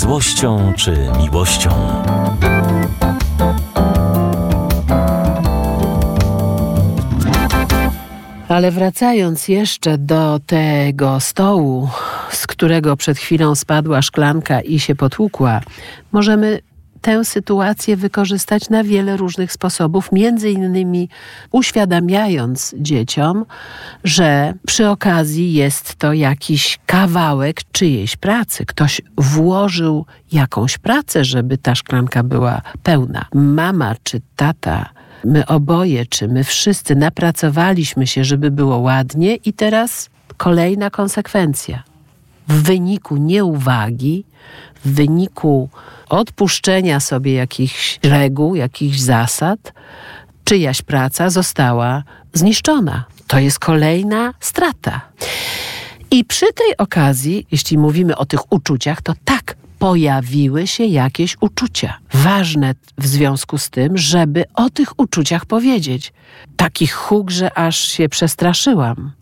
złością czy miłością. Ale wracając jeszcze do tego stołu, z którego przed chwilą spadła szklanka i się potłukła, możemy tę sytuację wykorzystać na wiele różnych sposobów, między innymi uświadamiając dzieciom, że przy okazji jest to jakiś kawałek czyjejś pracy. Ktoś włożył jakąś pracę, żeby ta szklanka była pełna. Mama czy tata, my oboje, czy my wszyscy napracowaliśmy się, żeby było ładnie i teraz kolejna konsekwencja. W wyniku nieuwagi, w wyniku odpuszczenia sobie jakichś reguł, jakichś zasad, czyjaś praca została zniszczona. To jest kolejna strata. I przy tej okazji, jeśli mówimy o tych uczuciach, to tak, pojawiły się jakieś uczucia. Ważne w związku z tym, żeby o tych uczuciach powiedzieć. Taki huk, że aż się przestraszyłam.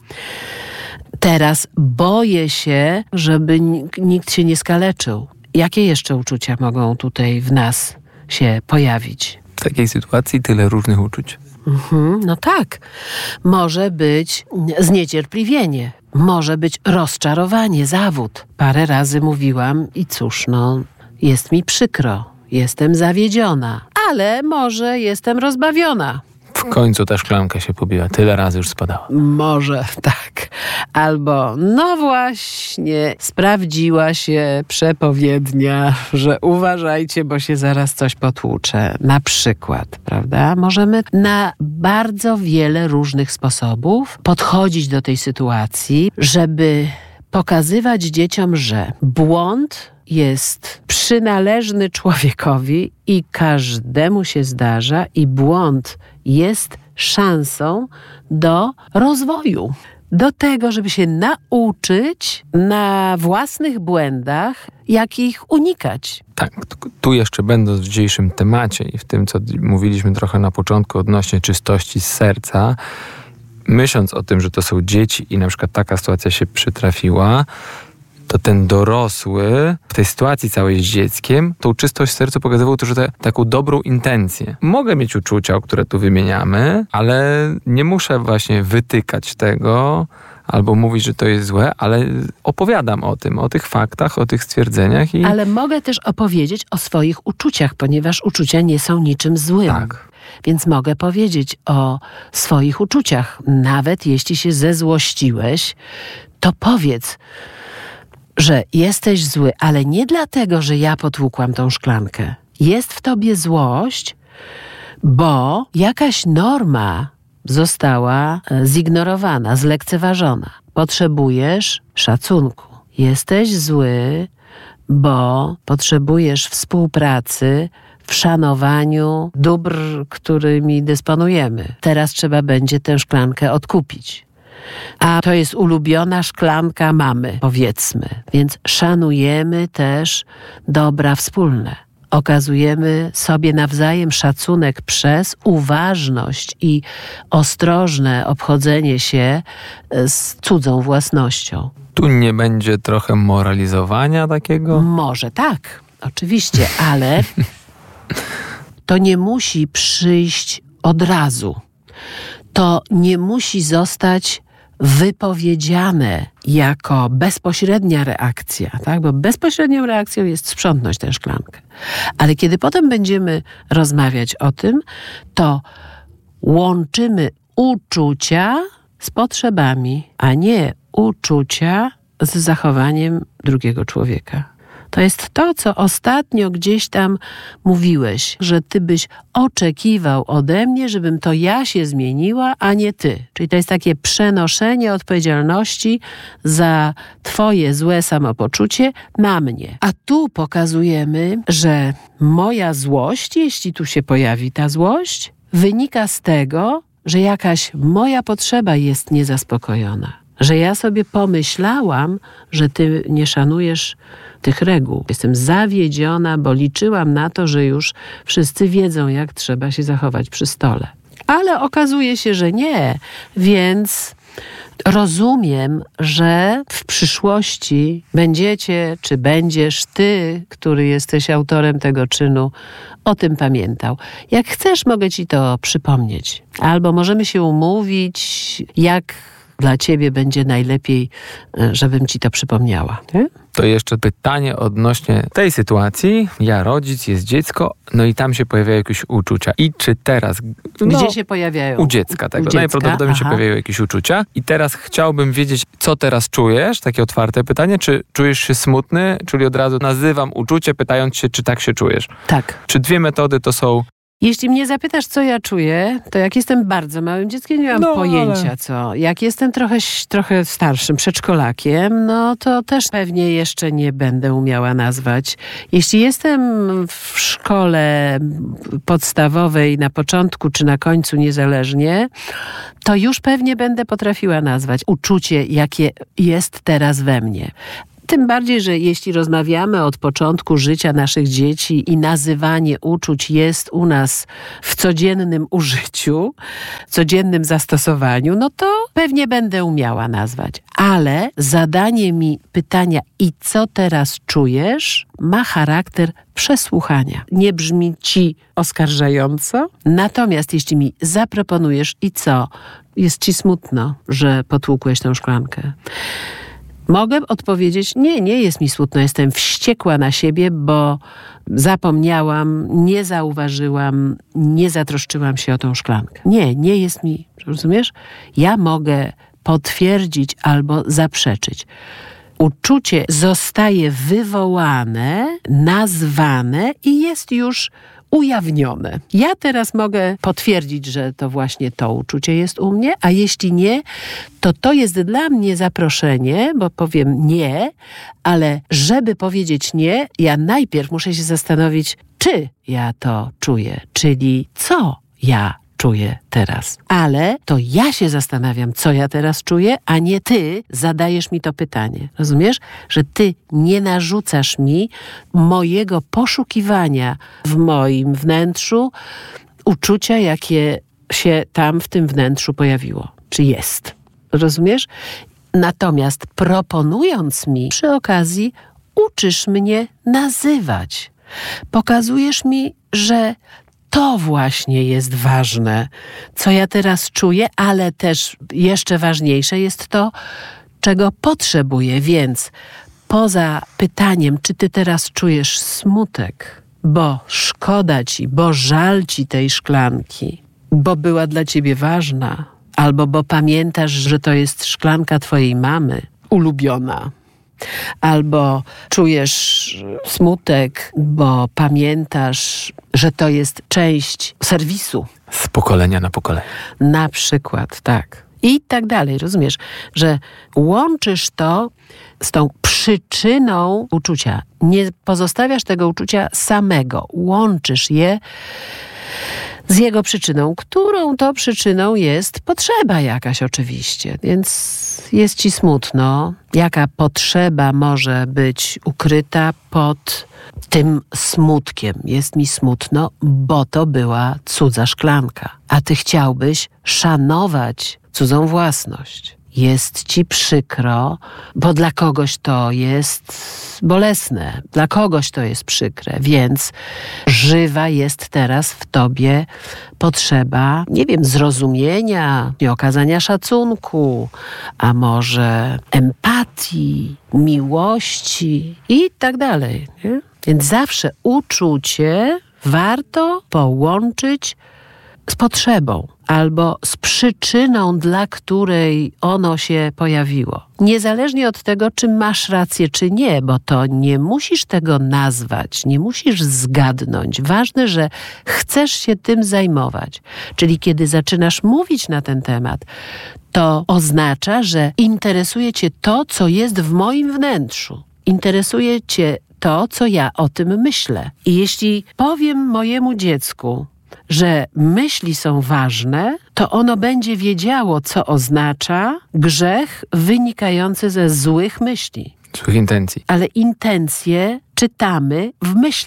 Teraz boję się, żeby nikt się nie skaleczył. Jakie jeszcze uczucia mogą tutaj w nas się pojawić? W takiej sytuacji tyle różnych uczuć. No tak. Może być zniecierpliwienie. Może być rozczarowanie, zawód. Parę razy mówiłam i cóż, jest mi przykro. Jestem zawiedziona. Ale może jestem rozbawiona. W końcu ta szklanka się pobiła. Tyle razy już spadała. Może tak. Albo właśnie sprawdziła się przepowiednia, że uważajcie, bo się zaraz coś potłucze. Na przykład, prawda? Możemy na bardzo wiele różnych sposobów podchodzić do tej sytuacji, żeby pokazywać dzieciom, że błąd jest przynależny człowiekowi i każdemu się zdarza i błąd jest szansą do rozwoju. Do tego, żeby się nauczyć na własnych błędach, jak ich unikać. Tak, tu jeszcze będąc w dzisiejszym temacie i w tym, co mówiliśmy trochę na początku odnośnie czystości z serca, myśląc o tym, że to są dzieci i na przykład taka sytuacja się przytrafiła, to ten dorosły w tej sytuacji całej z dzieckiem tą czystość w sercu pokazywał też taką dobrą intencję. Mogę mieć uczucia, które tu wymieniamy, ale nie muszę właśnie wytykać tego albo mówić, że to jest złe, ale opowiadam o tym, o tych faktach, o tych stwierdzeniach. Ale mogę też opowiedzieć o swoich uczuciach, ponieważ uczucia nie są niczym złym. Tak. Więc mogę powiedzieć o swoich uczuciach. Nawet jeśli się zezłościłeś, to powiedz, że jesteś zły, ale nie dlatego, że ja potłukłam tą szklankę. Jest w tobie złość, bo jakaś norma została zignorowana, zlekceważona. Potrzebujesz szacunku. Jesteś zły, bo potrzebujesz współpracy w szanowaniu dóbr, którymi dysponujemy. Teraz trzeba będzie tę szklankę odkupić. A to jest ulubiona szklanka mamy, powiedzmy. Więc szanujemy też dobra wspólne. Okazujemy sobie nawzajem szacunek przez uważność i ostrożne obchodzenie się z cudzą własnością. Tu nie będzie trochę moralizowania takiego? Może tak, oczywiście, ale to nie musi przyjść od razu. To nie musi zostać wypowiedziane jako bezpośrednia reakcja, tak? Bo bezpośrednią reakcją jest sprzątnąć tę szklankę. Ale kiedy potem będziemy rozmawiać o tym, to łączymy uczucia z potrzebami, a nie uczucia z zachowaniem drugiego człowieka. To jest to, co ostatnio gdzieś tam mówiłeś, że ty byś oczekiwał ode mnie, żebym to ja się zmieniła, a nie ty. Czyli to jest takie przenoszenie odpowiedzialności za twoje złe samopoczucie na mnie. A tu pokazujemy, że moja złość, jeśli tu się pojawi ta złość, wynika z tego, że jakaś moja potrzeba jest niezaspokojona. Że ja sobie pomyślałam, że ty nie szanujesz tych reguł. Jestem zawiedziona, bo liczyłam na to, że już wszyscy wiedzą, jak trzeba się zachować przy stole. Ale okazuje się, że nie, więc Rozumiem, że w przyszłości będziecie, czy będziesz ty, który jesteś autorem tego czynu, o tym pamiętał. Jak chcesz, mogę ci to przypomnieć. Albo możemy się umówić, jak dla ciebie będzie najlepiej, żebym ci to przypomniała. Nie? To jeszcze pytanie odnośnie tej sytuacji. Ja rodzic, jest dziecko, no i tam się pojawiają jakieś uczucia. I czy teraz... Gdzie się pojawiają? U dziecka tego. Najprawdopodobniej się pojawiają jakieś uczucia. I teraz chciałbym wiedzieć, co teraz czujesz? Takie otwarte pytanie. Czy czujesz się smutny? Czyli od razu nazywam uczucie, pytając się, czy tak się czujesz. Tak. Czy dwie metody to są... Jeśli mnie zapytasz, co ja czuję, to jak jestem bardzo małym dzieckiem, nie mam pojęcia co. Jak jestem trochę starszym przedszkolakiem, no to też pewnie jeszcze nie będę umiała nazwać. Jeśli jestem w szkole podstawowej na początku czy na końcu niezależnie, to już pewnie będę potrafiła nazwać uczucie, jakie jest teraz we mnie. Tym bardziej, że jeśli rozmawiamy od początku życia naszych dzieci i nazywanie uczuć jest u nas w codziennym użyciu, w codziennym zastosowaniu, no to pewnie będę umiała nazwać. Ale zadanie mi pytania i co teraz czujesz ma charakter przesłuchania. Nie brzmi ci oskarżająco, natomiast jeśli mi zaproponujesz i co, jest ci smutno, że potłukłeś tę szklankę. Mogę odpowiedzieć, nie jest mi smutno, jestem wściekła na siebie, bo zapomniałam, nie zauważyłam, nie zatroszczyłam się o tą szklankę. Nie jest mi, rozumiesz? Ja mogę potwierdzić albo zaprzeczyć. Uczucie zostaje wywołane, nazwane i jest już ujawnione. Ja teraz mogę potwierdzić, że to właśnie to uczucie jest u mnie, a jeśli nie, to jest dla mnie zaproszenie, bo powiem nie, ale żeby powiedzieć nie, ja najpierw muszę się zastanowić, czy ja to czuję, czyli co ja czuję teraz. Ale to ja się zastanawiam, co ja teraz czuję, a nie ty zadajesz mi to pytanie. Rozumiesz? Że ty nie narzucasz mi mojego poszukiwania w moim wnętrzu uczucia, jakie się tam w tym wnętrzu pojawiło. Czy jest. Rozumiesz? Natomiast proponując mi przy okazji, uczysz mnie nazywać. Pokazujesz mi, że to właśnie jest ważne, co ja teraz czuję, ale też jeszcze ważniejsze jest to, czego potrzebuję. Więc poza pytaniem, czy ty teraz czujesz smutek, bo szkoda ci, bo żal ci tej szklanki, bo była dla ciebie ważna, albo bo pamiętasz, że to jest szklanka twojej mamy, ulubiona. Albo czujesz smutek, bo pamiętasz, że to jest część serwisu. Z pokolenia na pokolenie. Na przykład, tak. I tak dalej, rozumiesz, że łączysz to z tą przyczyną uczucia. Nie pozostawiasz tego uczucia samego. Łączysz je z jego przyczyną, którą to przyczyną jest potrzeba jakaś oczywiście. Więc jest ci smutno. Jaka potrzeba może być ukryta pod tym smutkiem? Jest mi smutno, bo to była cudza szklanka. A ty chciałbyś szanować cudzą własność. Jest ci przykro, bo dla kogoś to jest bolesne, dla kogoś to jest przykre, więc żywa jest teraz w tobie potrzeba, nie wiem, zrozumienia, okazania szacunku, a może empatii, miłości i tak dalej. Nie? Więc zawsze uczucie warto połączyć z potrzebą albo z przyczyną, dla której ono się pojawiło. Niezależnie od tego, czy masz rację, czy nie, bo to nie musisz tego nazwać, nie musisz zgadnąć. Ważne, że chcesz się tym zajmować. Czyli kiedy zaczynasz mówić na ten temat, to oznacza, że interesuje cię to, co jest w moim wnętrzu. Interesuje cię to, co ja o tym myślę. I jeśli powiem mojemu dziecku, że myśli są ważne, to ono będzie wiedziało, co oznacza grzech wynikający ze złych myśli. Złych intencji. Ale intencje czytamy w myślach.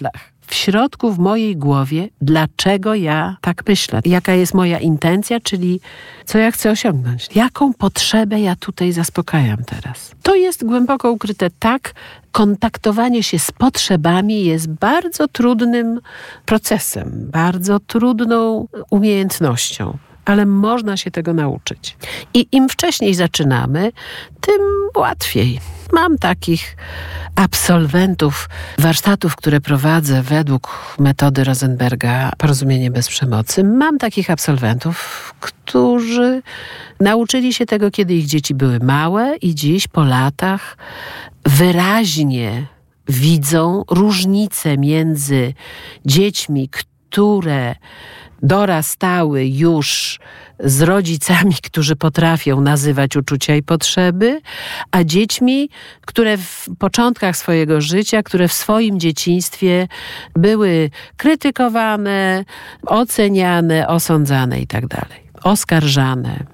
w środku, w mojej głowie, dlaczego ja tak myślę. Jaka jest moja intencja, czyli co ja chcę osiągnąć. Jaką potrzebę ja tutaj zaspokajam teraz. To jest głęboko ukryte. Tak, kontaktowanie się z potrzebami jest bardzo trudnym procesem, bardzo trudną umiejętnością. Ale można się tego nauczyć. I im wcześniej zaczynamy, tym łatwiej. Mam takich absolwentów warsztatów, które prowadzę według metody Rosenberga Porozumienie bez przemocy. Mam takich absolwentów, którzy nauczyli się tego, kiedy ich dzieci były małe i dziś po latach wyraźnie widzą różnicę między dziećmi, które dorastały już z rodzicami, którzy potrafią nazywać uczucia i potrzeby, a dziećmi, które w początkach swojego życia, które w swoim dzieciństwie były krytykowane, oceniane, osądzane itd., oskarżane.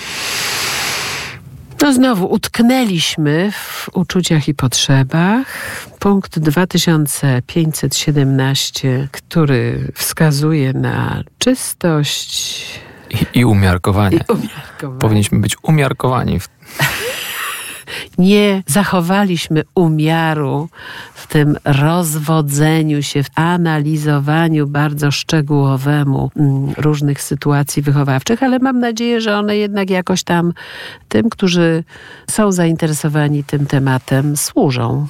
No znowu utknęliśmy w uczuciach i potrzebach. Punkt 2517, który wskazuje na czystość i umiarkowanie. umiarkowanie. Powinniśmy być umiarkowani. Nie zachowaliśmy umiaru w tym rozwodzeniu się, w analizowaniu bardzo szczegółowemu różnych sytuacji wychowawczych, ale mam nadzieję, że one jednak jakoś tam tym, którzy są zainteresowani tym tematem, służą.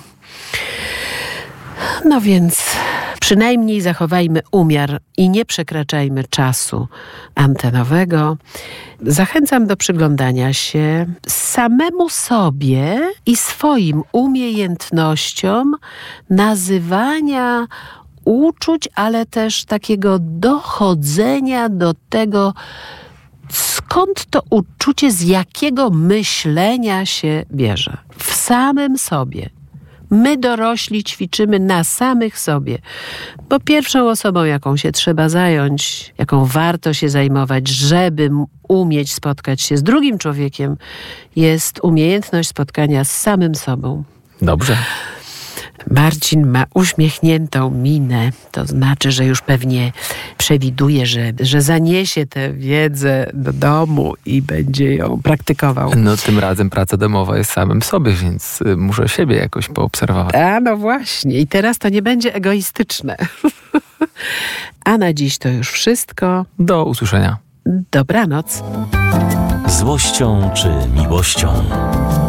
No więc przynajmniej zachowajmy umiar i nie przekraczajmy czasu antenowego. Zachęcam do przyglądania się samemu sobie i swoim umiejętnościom nazywania uczuć, ale też takiego dochodzenia do tego, skąd to uczucie, z jakiego myślenia się bierze. W samym sobie. My dorośli ćwiczymy na samych sobie, bo pierwszą osobą, jaką się trzeba zająć, jaką warto się zajmować, żeby umieć spotkać się z drugim człowiekiem, jest umiejętność spotkania z samym sobą. Dobrze. Marcin ma uśmiechniętą minę, to znaczy, że już pewnie przewiduje, że zaniesie tę wiedzę do domu i będzie ją praktykował. No tym razem praca domowa jest samym sobie, więc muszę siebie jakoś poobserwować. A no właśnie, i teraz to nie będzie egoistyczne. A na dziś to już wszystko. Do usłyszenia. Dobranoc. Złością czy miłością?